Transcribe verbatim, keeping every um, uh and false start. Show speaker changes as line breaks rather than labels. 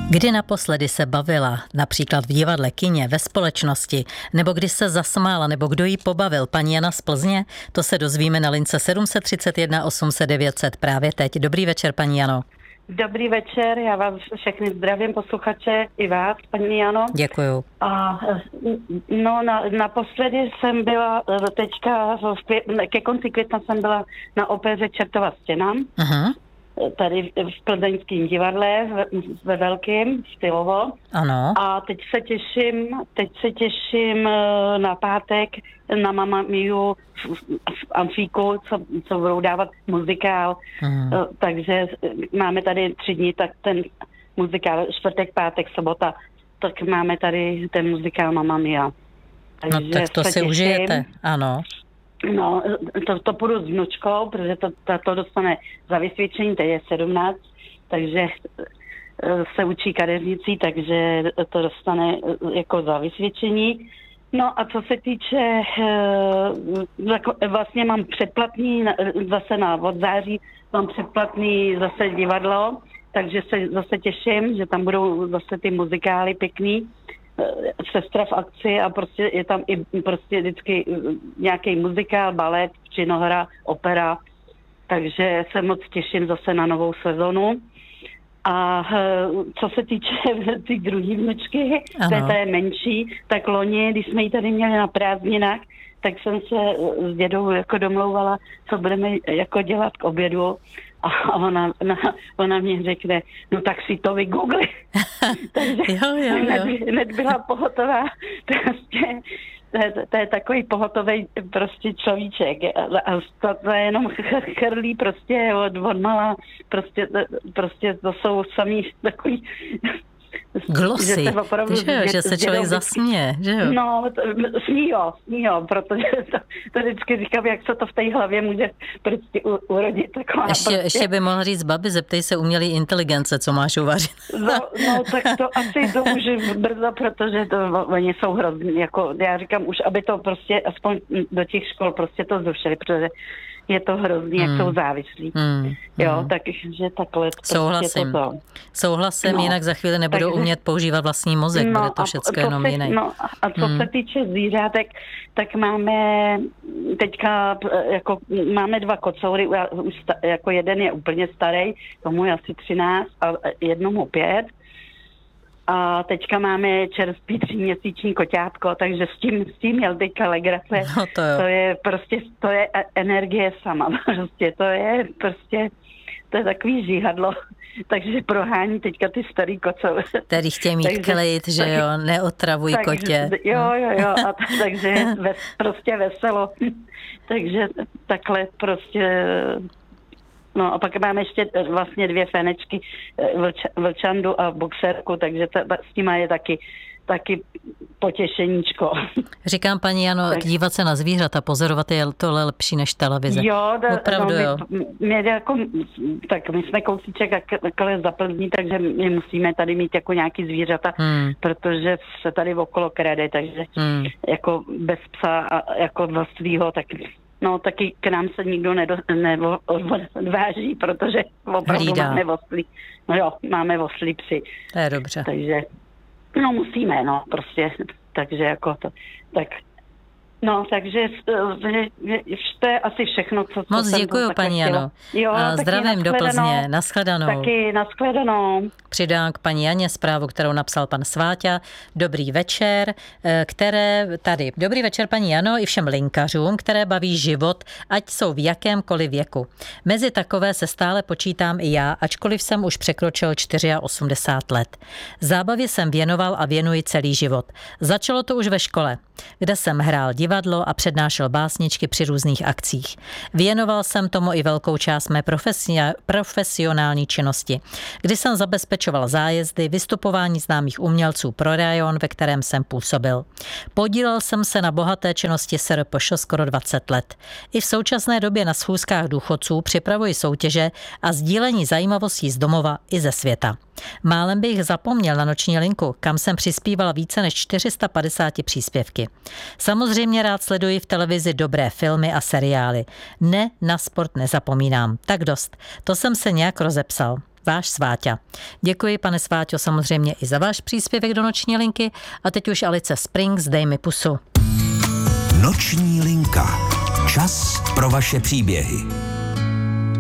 Kdy naposledy se bavila, například v divadle, kině, ve společnosti, nebo kdy se zasmála, nebo kdo jí pobavil, paní Jana z Plzně? To se dozvíme na lince sedm tři jedna osm set devět set právě teď. Dobrý večer, paní Jano.
Dobrý večer, já vás všechny zdravím, posluchače, i vás, paní Jano.
Děkuju.
A no, na, naposledy jsem byla teďka, ke konci května jsem byla na opeře Čertova stěna. Uh-huh. Tady v plzeňském divadle, ve velkém, stylovo.
Ano.
A teď se těším, teď se těším na pátek na Mamma Miu v, v Amfíku, co, co budou dávat muzikál. Mm. Takže máme tady tři dny, tak ten muzikál, čtvrtek, pátek, sobota, tak máme tady ten muzikál Mamma Mia.
Takže no tak to si těším. Užijete, ano.
No, to, to půjdu s vnučkou, protože to, to, to dostane za vysvědčení, to je sedmnáct, takže se učí kadeřnicí, takže to dostane jako za vysvědčení. No a co se týče, vlastně mám předplatný, zase na od září mám předplatný zase divadlo, takže se zase těším, že tam budou zase ty muzikály pěkný. Sestra v akci a prostě je tam i prostě vždycky nějaký muzikál, balet, činohra, opera, takže se moc těším zase na novou sezonu. A co se týče ty druhý vnučky, to je menší, tak loni, když jsme ji tady měli na prázdninách, tak jsem se s dědou jako domlouvala, co budeme jako dělat k obědu. A ona, ona, ona mě řekne, no tak si to vygoogli. Takže
jo, jo, jo.
Hned, hned byla pohotová. Prostě, to, je, to je takový pohotový prostě človíček. A to, to je jenom chrlí prostě od, od mala. Prostě, prostě to jsou samý takový...
Glosy, že, opravdu, že, že, že se člověk zasměje, že jo?
No, sní jo, sní jo, protože to, to vždycky říkám, jak se to v té hlavě může prostě u, urodit. Taková
ještě,
prostě.
ještě by mohl říct, babi, zeptej se umělý inteligence, co máš uvařit.
No, no, tak to asi to už brzo, protože to, oni jsou hrozný, jako já říkám už, aby to prostě aspoň do těch škol prostě to zrušili, protože je to hrozný, hmm. jak jsou závislí. Hmm. Jo, hmm. takže takhle.
Souhlasím.
To
Souhlasím, no, jinak za chvíli nebudou takže, umět používat vlastní mozek,
no,
bude to všecko jenom
se,
jiný.
No, a co hmm. se týče zvířátek, tak máme teďka, jako máme dva kocoury, už jako jeden je úplně starý, tomu je asi třináct a jednomu pět. A teďka máme čerstvý tříměsíční koťátko, takže s tím, s tím měl teďka legrace.
No to,
to je prostě, to je energie sama. Prostě to je prostě, to je takový žíhadlo. Takže prohání teďka ty starý kocoury.
Tady chtějí mít klid, že jo, neotravují
tak,
kotě.
Jo, jo, jo, a t- takže ves, prostě veselo. Takže takhle prostě... No a pak máme ještě vlastně dvě fenečky, vlč, vlčandu a boxerku, takže ta, ta, s tím je taky, taky potěšeníčko.
Říkám, paní Jano, tak, dívat se na zvířata, pozorovat je tohle lepší než televize.
Jo, da,
opravdu
no,
jo.
My, my, jako, tak my jsme kousíček takhle za Plzní, takže my musíme tady mít jako nějaký zvířata, hmm. protože se tady okolo krade, takže hmm. jako bez psa a jako vlastního, tak... No, taky k nám se nikdo neodváží, protože opravdu
Hlídá.
máme oslí. No jo, máme oslí psy.
To je dobře.
Takže, no musíme, no, prostě, takže jako to, tak, no, takže to je asi všechno, co, co
Moc
jsem
děkuju, paní Jano.
Jo,
a zdravím do Plzně, nashledanou.
Taky nashledanou.
Přidám k paní Janě zprávu, kterou napsal pan Sváťa. Dobrý večer, které tady. Dobrý večer, paní Jano, i všem linkařům, které baví život, ať jsou v jakémkoliv věku. Mezi takové se stále počítám i já, ačkoliv jsem už překročil osmdesát čtyři let. Zábavě jsem věnoval a věnuji celý život. Začalo to už ve škole, kde jsem hrál divadlo a přednášel básničky při různých akcích. Věnoval jsem tomu i velkou část mé profesionální činnosti, kdy jsem zabezpečoval zájezdy, vystupování známých umělců pro rajon, ve kterém jsem působil. Podílel jsem se na bohaté činnosti S R P Š skoro dvacet let. I v současné době na schůzkách důchodců připravuji soutěže a sdílení zajímavostí z domova i ze světa. Málem bych zapomněl na noční linku, kam jsem přispíval více než čtyři sta padesát příspěvky. Samozřejmě rád sleduji v televizi dobré filmy a seriály. Ne, na sport nezapomínám. Tak dost. To jsem se nějak rozepsal. váš Sváťa. Děkuji, pane Sváťo, samozřejmě i za váš příspěvek do Noční linky a teď už Alice Springs, Dej mi pusu.
Noční linka. Čas pro vaše příběhy.